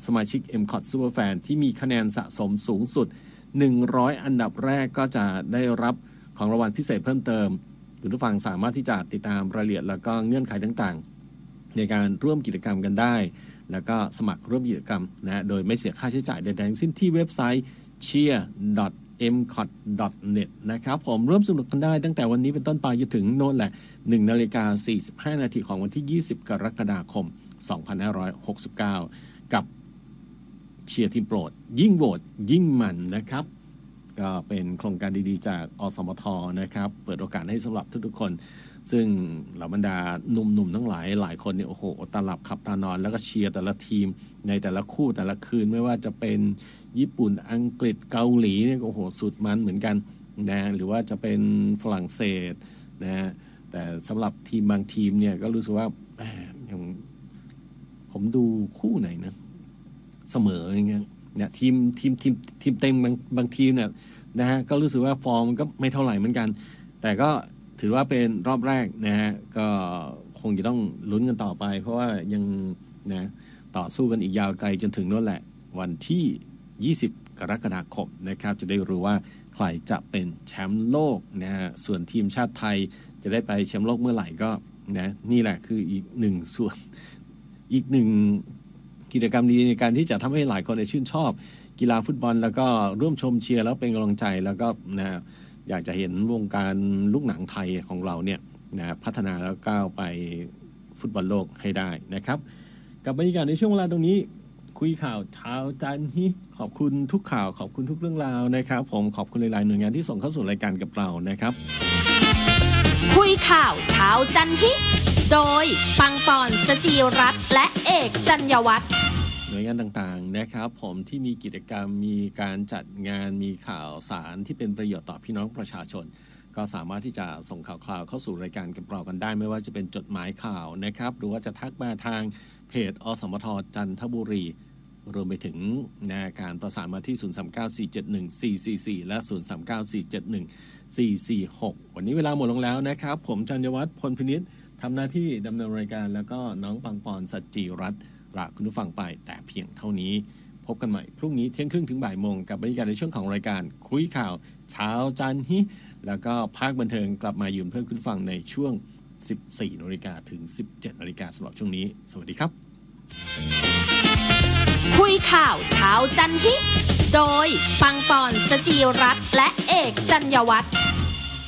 สมาชิก MCOT Superfan ที่มีคะแนนสะสมสูงสุด100อันดับแรกก็จะได้รับของรางวัลพิเศษเพิ่มเติมคุณผู้ฟังสามารถที่จะติดตามรายละเอียดแล้วก็เงื่อนไขต่างๆในการร่วมกิจกรรมกันได้แล้วก็สมัครร่วมกิจกรรมนะโดยไม่เสียค่าใช้จ่ายใดๆทั้งสิ้นที่เว็บไซต์ cheer.mcot.net นะครับผมร่วมสนุกกันได้ตั้งแต่วันนี้เป็นต้นไปจนถึงโน่นแหละ 1:45 น.ของวันที่20กรกฎาคม2569กับเชียร์ทีมโปรดยิ่งโหวตยิ่งมันนะครับก็เป็นโครงการดีๆจากอสมทนะครับเปิดโอกาสให้สำหรับทุกๆคนซึ่งเหล่าบรรดาหนุ่มๆทั้งหลายคนเนี่ยโอ้โหตาหลับขับตานอนแล้วก็เชียร์แต่ละทีมในแต่ละคู่แต่ละคืนไม่ว่าจะเป็นญี่ปุ่นอังกฤษเกาหลีเนี่ยโอ้โหสุดมันเหมือนกันนะหรือว่าจะเป็นฝรั่งเศสนะแต่สำหรับทีมบางทีมเนี่ยก็รู้สึกว่าอย่างผมดูคู่ไหนนะเสมออย่างเงี้ยเนี่ยทีมเต็มบางทีมเนี่ยนะฮะก็รู้สึกว่าฟอร์มก็ไม่เท่าไหร่เหมือนกันแต่ก็ถือว่าเป็นรอบแรกนะฮะก็คงจะต้องลุ้นกันต่อไปเพราะว่ายังนะต่อสู้กันอีกยาวไกลจนถึงนั่นแหละวันที่20กรกฎาคมนะครับจะได้รู้ว่าใครจะเป็นแชมป์โลกนะฮะส่วนทีมชาติไทยจะได้ไปแชมป์โลกเมื่อไหร่ก็นะนี่แหละคืออีกหนึ่งส่วนอีกหนึ่งกิจกรรมดีในการที่จะทำให้หลายคนชื่นชอบกีฬาฟุตบอลแล้วก็ร่วมชมเชียร์แล้วเป็นกำลังใจแล้วก็นะอยากจะเห็นวงการลูกหนังไทยของเราเนี่ยนะพัฒนาแล้วก้าวไปฟุตบอลโลกให้ได้นะครับกับบรรยากาศในช่วงเวลาตรงนี้คุยข่าวเช้าจันทร์ฮิขอบคุณทุกข่าวขอบคุณทุกเรื่องราวนะครับผมขอบคุณหลายๆหน่วยงานที่ส่งเข้าสู่รายการกับเรานะครับคุยข่าวเช้าจันทร์ฮิโดยปังปอนสจีรัตน์และเอกจัญญวัฒน์หน่วยงานต่างๆนะครับผมที่มีกิจกรรมมีการจัดงานมีข่าวสารที่เป็นประโยชน์ต่อพี่น้องประชาชนก็สามารถที่จะส่งข่าวเข้าสู่รายการกับเรากันได้ไม่ว่าจะเป็นจดหมายข่าวนะครับหรือว่าจะทักมาทางเพจอสมทจันทบุรีรวมไปถึงการประสานมาที่039-471-444และ039-471-446วันนี้เวลาหมดลงแล้วนะครับผมจัญญวัฒน์พลพินิจทำหน้าที่ดำเนินรายการแล้วก็น้องปังปอนสัจจีรัตน์ลาคุณผู้ฟังไปแต่เพียงเท่านี้พบกันใหม่พรุ่งนี้เที่ยงครึ่งถึงบ่ายโมงกับบรรยากาศในช่วงของรายการคุยข่าวเช้าจันทร์ฮิแล้วก็ภาคบันเทิงกลับมายืนเพื่อคุณผู้ฟังในช่วง 14 น.ถึง 17 น.สำหรับช่วงนี้สวัสดีครับคุยข่าวเช้าจันทร์ฮิโดยปังปอนสจีรัตน์และเอกจัญญวัฒน์